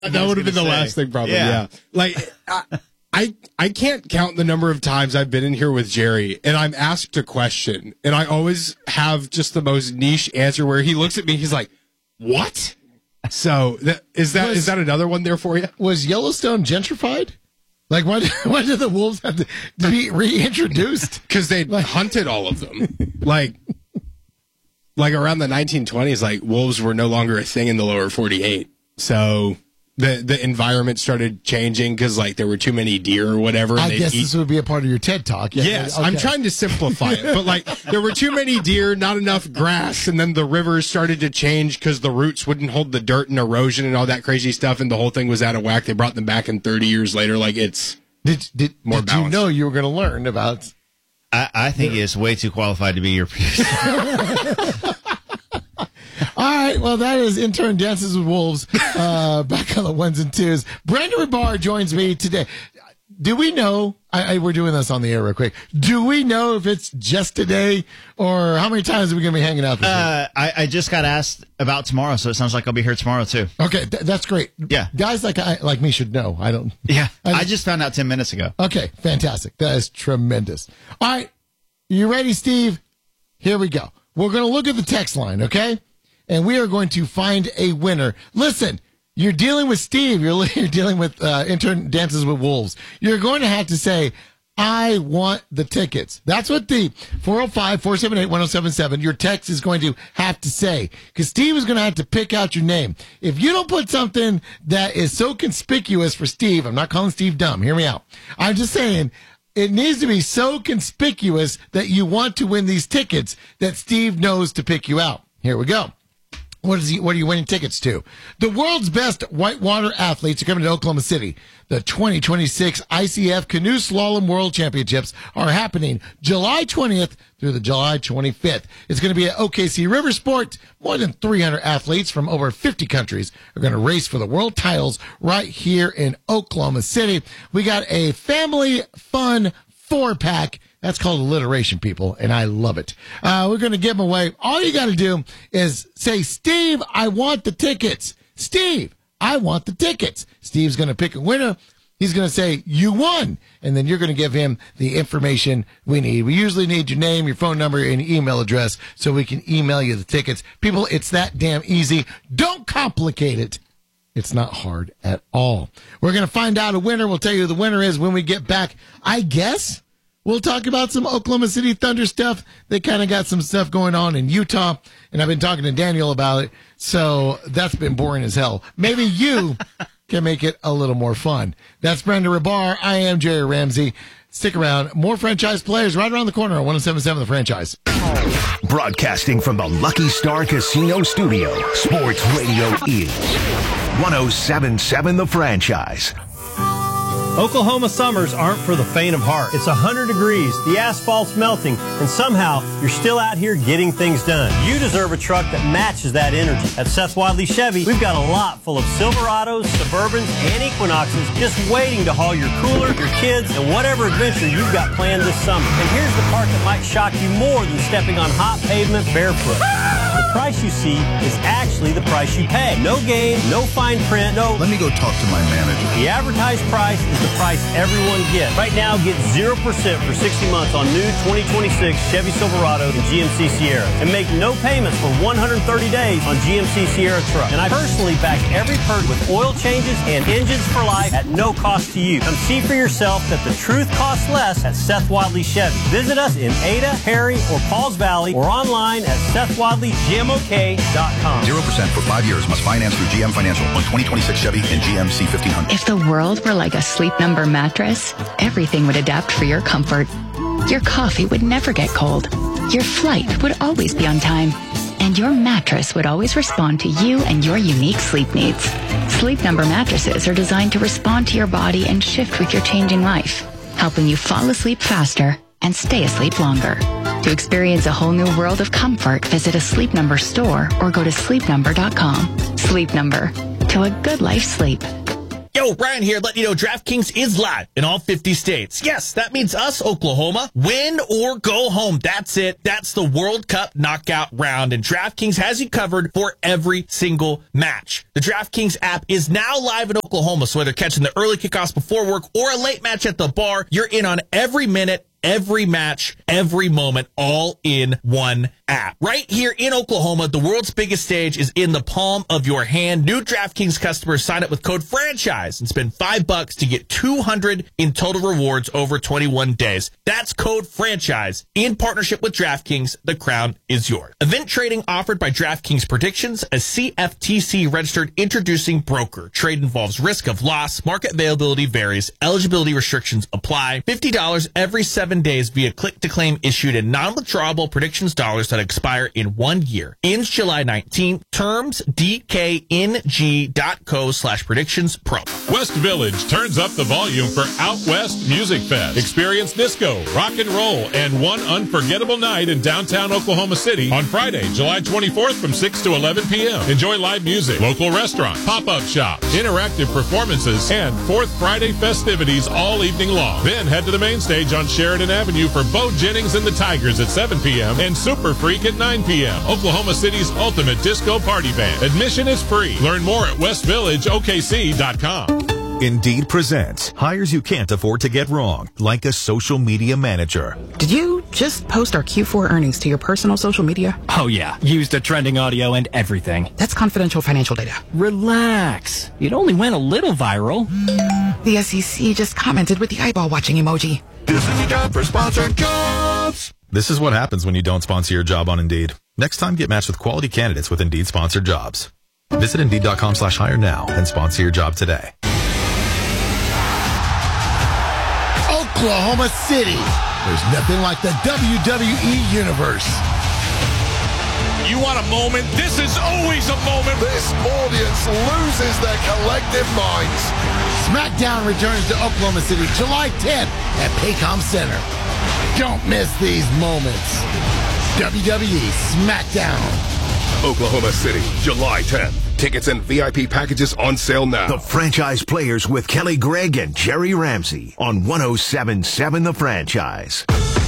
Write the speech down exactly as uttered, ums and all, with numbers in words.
that would have been the say. last thing, probably. Yeah, Yeah. like I, I, I can't count the number of times I've been in here with Jerry, and I'm asked a question, and I always have just the most niche answer where he looks at me, he's like, "What?" So that, is that Was- is that another one there for you? Was Yellowstone gentrified? Like, why, why did the wolves have to be reintroduced? Because they hunted all of them, like. Like around the nineteen twenties, like wolves were no longer a thing in the lower forty-eight. So the the environment started changing because like there were too many deer or whatever. And I they'd guess eat- this would be a part of your TED Talk. Yeah, Yes, okay. I'm trying to simplify it, but like there were too many deer, not enough grass, and then the rivers started to change because the roots wouldn't hold the dirt and erosion and all that crazy stuff, and the whole thing was out of whack. They brought them back in thirty years later. Like it's Did, did, more did you balanced. know you were going to learn about... I, I think he is way too qualified to be your producer. All right, well, that is Intern Dances with Wolves, uh, back on the ones and twos. Brandon Rebar joins me today. Do we know, I, I, we're doing this on the air real quick, do we know if it's just today, or how many times are we going to be hanging out this Uh, I, I just got asked about tomorrow, so it sounds like I'll be here tomorrow, too. week? Okay, th- that's great. Yeah. Guys like I, like me should know. I don't. Yeah. I- I just found out ten minutes ago. Okay, fantastic. That is tremendous. All right, you ready, Steve? Here we go. We're going to look at the text line, okay? And we are going to find a winner. Listen, you're dealing with Steve. You're, you're dealing with uh, Intern Dances with Wolves. You're going to have to say, I want the tickets. That's what the four oh five, four seven eight, one oh seven seven, your text is going to have to say. Because Steve is going to have to pick out your name. If you don't put something that is so conspicuous for Steve, I'm not calling Steve dumb. Hear me out. I'm just saying, it needs to be so conspicuous that you want to win these tickets that Steve knows to pick you out. Here we go. What is he, what are you winning tickets to? The world's best whitewater athletes are coming to Oklahoma City. The twenty twenty-six I C F Canoe Slalom World Championships are happening July twentieth through the July twenty-fifth. It's going to be at O K C River Sport. More than three hundred athletes from over fifty countries are going to race for the world titles right here in Oklahoma City. We got a family fun four-pack. That's called alliteration, people, and I love it. Uh, we're going to give them away. All you got to do is say, Steve, I want the tickets. Steve, I want the tickets. Steve's going to pick a winner. He's going to say, you won. And then you're going to give him the information we need. We usually need your name, your phone number, and email address so we can email you the tickets. People, it's that damn easy. Don't complicate it. It's not hard at all. We're going to find out a winner. We'll tell you who the winner is when we get back. I guess we'll talk about some Oklahoma City Thunder stuff. They kind of got some stuff going on in Utah, and I've been talking to Daniel about it, so that's been boring as hell. Maybe you can make it a little more fun. That's Brandon Rebar. I am Jerry Ramsey. Stick around. More franchise players right around the corner on one oh seven seven The Franchise. Broadcasting from the Lucky Star Casino Studio, Sports Radio is one oh seven seven The Franchise. Oklahoma summers aren't for the faint of heart. It's one hundred degrees, the asphalt's melting, and somehow you're still out here getting things done. You deserve a truck that matches that energy. At Seth Wadley Chevy, we've got a lot full of Silverados, Suburbans, and Equinoxes just waiting to haul your cooler, your kids, and whatever adventure you've got planned this summer. And here's the part that might shock you more than stepping on hot pavement barefoot. The price you see is actually the price you pay. No game, no fine print, no... Let me go talk to my manager. The advertised price is the price everyone gets. Right now, get zero percent for sixty months on new twenty twenty-six Chevy Silverado and G M C Sierra. And make no payments for one hundred thirty days on G M C Sierra truck. And I personally back every perk with oil changes and engines for life at no cost to you. Come see for yourself that the truth costs less at Seth Wadley Chevy. Visit us in Ada, Perry, or Pauls Valley, or online at Seth Wadley G M O K dot com. zero percent for five years. Must finance through G M Financial on twenty twenty-six Chevy and G M C fifteen hundred. If the world were like a Sleep Number mattress, everything would adapt for your comfort. Your coffee would never get cold. Your flight would always be on time. And your mattress would always respond to you and your unique sleep needs. Sleep Number mattresses are designed to respond to your body and shift with your changing life, helping you fall asleep faster and stay asleep longer. To experience a whole new world of comfort, visit a Sleep Number store or go to sleep number dot com. Sleep Number. To a good life sleep. Yo, Ryan here, letting you know DraftKings is live in all fifty states. Yes, that means us, Oklahoma. Win or go home. That's it. That's the World Cup knockout round, and DraftKings has you covered for every single match. The DraftKings app is now live in Oklahoma, so whether catching the early kickoffs before work or a late match at the bar, you're in on every minute, every match, every moment, all in one app. Right here in Oklahoma, the world's biggest stage is in the palm of your hand. New DraftKings customers sign up with code FRANCHISE and spend five bucks to get two hundred in total rewards over twenty-one days. That's code FRANCHISE in partnership with DraftKings. The crown is yours. Event trading offered by DraftKings Predictions, a C F T C registered introducing broker. Trade involves risk of loss. Market availability varies. Eligibility restrictions apply. fifty dollars every seven days via click-to-claim issued in non-withdrawable predictions dollars that expire in one year. Ends July nineteenth. Terms D K N G dot co slash predictions pro. West Village turns up the volume for Out West Music Fest. Experience disco, rock and roll, and one unforgettable night in downtown Oklahoma City on Friday, July twenty-fourth from six to eleven p.m. Enjoy live music, local restaurants, pop-up shops, interactive performances, and Fourth Friday festivities all evening long. Then head to the main stage on Sheridan Avenue for Bo Jennings and the Tigers at seven p.m. and Super Freak at nine p.m. Oklahoma City's ultimate disco party band. Admission is free. Learn more at west village o k c dot com. Indeed presents hires you can't afford to get wrong, like a social media manager. Did you just post our Q four earnings to your personal social media? Oh yeah, used the trending audio and everything. That's confidential financial data. Relax. It only went a little viral. The S E C just commented with the eyeball watching emoji. This is your job for sponsored jobs. This is what happens when you don't sponsor your job on Indeed. Next time, get matched with quality candidates with Indeed sponsored jobs. Visit Indeed.com slash hire now and sponsor your job today. Oklahoma City. There's nothing like the W W E universe. You want a moment? This is always a moment. This audience loses their collective minds. SmackDown returns to Oklahoma City July tenth at Paycom Center. Don't miss these moments. W W E SmackDown. Oklahoma City, July tenth. Tickets and V I P packages on sale now. The Franchise Players with Kelly Gregg and Jerry Ramsey on one oh seven point seven The Franchise.